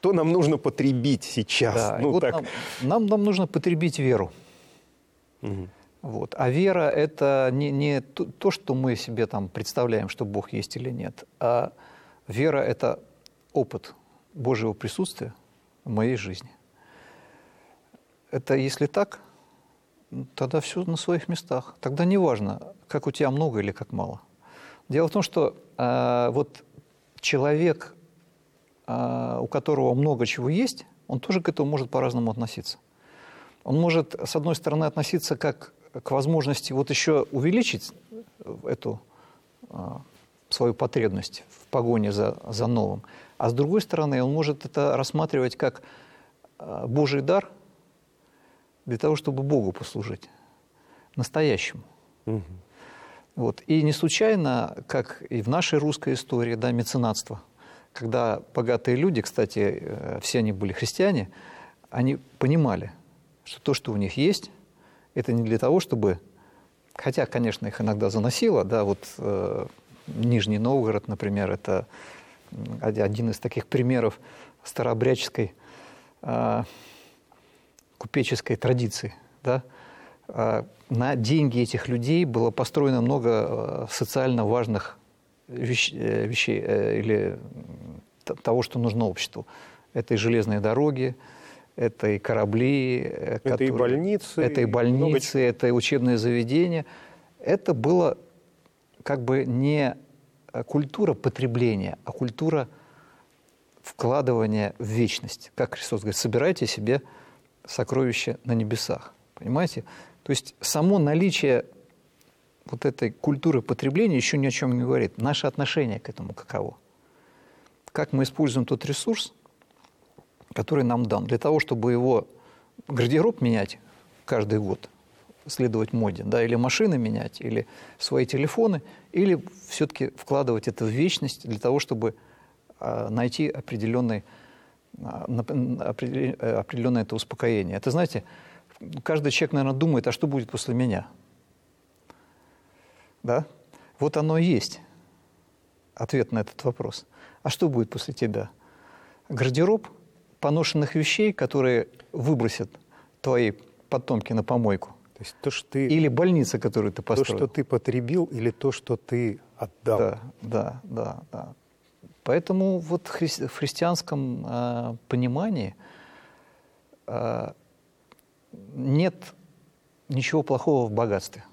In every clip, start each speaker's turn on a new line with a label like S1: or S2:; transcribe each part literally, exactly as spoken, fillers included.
S1: что нам нужно потребить сейчас?
S2: Да,
S1: ну,
S2: вот
S1: так.
S2: нам, нам, нам нужно потребить веру.
S1: Угу.
S2: Вот. А вера – это не, не то, то, что мы себе там представляем, что Бог есть или нет, а вера – это опыт Божьего присутствия в моей жизни. Это если так, тогда все на своих местах. Тогда не важно, как у тебя много или как мало. Дело в том, что э, вот человек, э, у которого много чего есть, он тоже к этому может по-разному относиться. Он может, с одной стороны, относиться как к возможности вот еще увеличить эту э, свою потребность в погоне за, за новым, а с другой стороны, он может это рассматривать как э, Божий дар для того, чтобы Богу послужить, настоящему.
S1: Угу.
S2: Вот. И не случайно, как и в нашей русской истории, да, меценатство, когда богатые люди, кстати, все они были христиане, они понимали, что то, что у них есть, это не для того, чтобы, хотя, конечно, их иногда заносило, да, вот э, Нижний Новгород, например, это один из таких примеров старообрядческой э, купеческой традиции, да. На деньги этих людей было построено много социально важных вещ, вещей или того, что нужно обществу. Это и железные дороги, это и корабли,
S1: это
S2: которые,
S1: и больницы,
S2: это и больницы, много... это и учебные заведения. Это было как бы не культура потребления, а культура вкладывания в вечность. Как Христос говорит, собирайте себе сокровища на небесах. Понимаете? То есть само наличие вот этой культуры потребления еще ни о чем не говорит. Наше отношение к этому каково? Как мы используем тот ресурс, который нам дан, для того, чтобы его гардероб менять каждый год, следовать моде, да, или машины менять, или свои телефоны, или все-таки вкладывать это в вечность для того, чтобы а, найти определенный определенное это успокоение. Это, знаете, каждый человек, наверное, думает, а что будет после меня? Да? Вот оно и есть ответ на этот вопрос. А что будет после тебя? Гардероб поношенных вещей, которые выбросят твои потомки на помойку.
S1: То есть то, что ты,
S2: или больница, которую ты построил.
S1: То, что ты потребил, или то, что ты отдал.
S2: Да, да, да, да. Поэтому вот в христианском э, понимании э, нет ничего плохого в богатстве.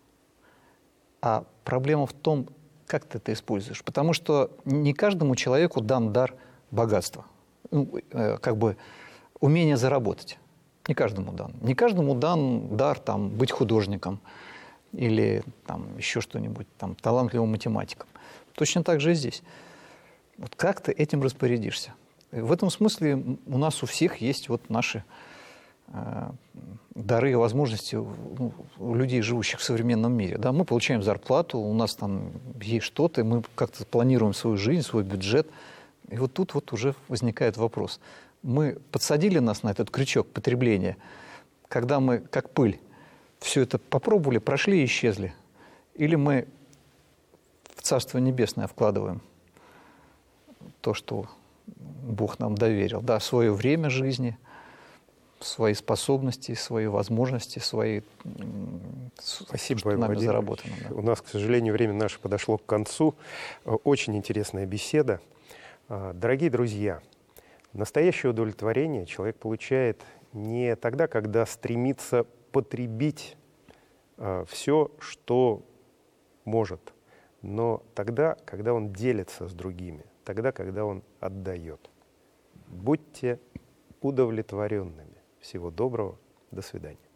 S2: А проблема в том, как ты это используешь. Потому что не каждому человеку дан дар богатства. Ну, э, как бы умение заработать. Не каждому дан. Не каждому дан дар там, быть художником или там, еще что-нибудь, там, талантливым математиком. Точно так же и здесь. Вот как ты этим распорядишься? И в этом смысле у нас у всех есть вот наши э, дары и возможности у, у людей, живущих в современном мире. Да, мы получаем зарплату, у нас там есть что-то, мы как-то планируем свою жизнь, свой бюджет. И вот тут вот уже возникает вопрос. Мы подсадили нас на этот крючок потребления, когда мы, как пыль, все это попробовали, прошли и исчезли. Или мы в Царство Небесное вкладываем то, что Бог нам доверил, да, свое время жизни, свои способности, свои возможности, свои...
S1: Спасибо,
S2: что нами заработано. Да.
S1: У нас, к сожалению, время наше подошло к концу. Очень интересная беседа. Дорогие друзья, настоящее удовлетворение человек получает не тогда, когда стремится потребить все, что может, но тогда, когда он делится с другими, тогда, когда он отдает. Будьте удовлетворенными. Всего доброго. До свидания.